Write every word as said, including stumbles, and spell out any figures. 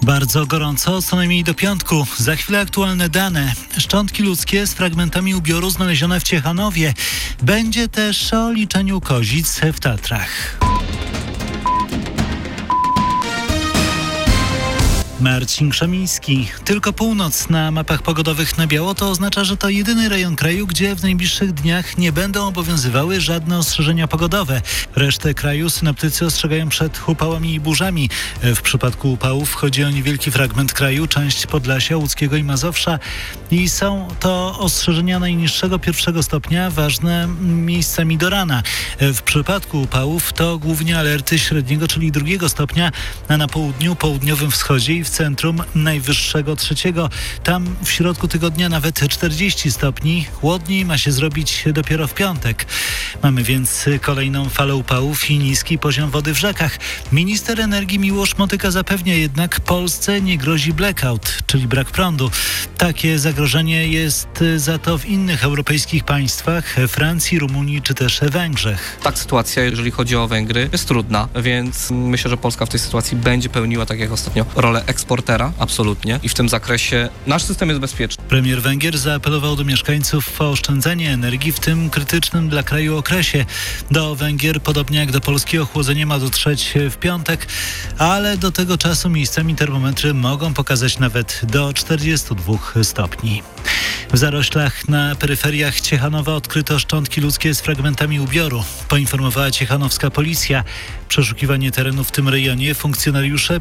Bardzo gorąco, co najmniej do piątku. Za chwilę aktualne dane. Szczątki ludzkie z fragmentami ubioru znalezione w Ciechanowie. Będzie też o liczeniu kozic w Tatrach. Marcin Krzemiński. Tylko północ na mapach pogodowych na biało to oznacza, że to jedyny rejon kraju, gdzie w najbliższych dniach nie będą obowiązywały żadne ostrzeżenia pogodowe. Resztę kraju synoptycy ostrzegają przed upałami i burzami. W przypadku upałów chodzi o niewielki fragment kraju, część Podlasia, Łódzkiego i Mazowsza i są to ostrzeżenia najniższego pierwszego stopnia, ważne miejscami do rana. W przypadku upałów to głównie alerty średniego, czyli drugiego stopnia, a na południu, południowym wschodzie i w centrum najwyższego trzeciego. Tam w środku tygodnia nawet czterdzieści stopni. Chłodniej ma się zrobić dopiero w piątek. Mamy więc kolejną falę upałów i niski poziom wody w rzekach. Minister energii Miłosz Motyka zapewnia jednak, Polsce nie grozi blackout, czyli brak prądu. Takie zagrożenie jest za to w innych europejskich państwach, Francji, Rumunii czy też Węgrzech. Tak, sytuacja, jeżeli chodzi o Węgry, jest trudna, więc myślę, że Polska w tej sytuacji będzie pełniła, tak jak ostatnio, rolę eksportera, absolutnie. I w tym zakresie nasz system jest bezpieczny. Premier Węgier zaapelował do mieszkańców o oszczędzanie energii w tym krytycznym dla kraju okresie. Do Węgier, podobnie jak do Polski, ochłodzenie ma dotrzeć w piątek, ale do tego czasu miejscami termometry mogą pokazać nawet do czterdziestu dwóch stopni. W zaroślach na peryferiach Ciechanowa odkryto szczątki ludzkie z fragmentami ubioru. Poinformowała ciechanowska policja. Przeszukiwanie terenu w tym rejonie funkcjonariusze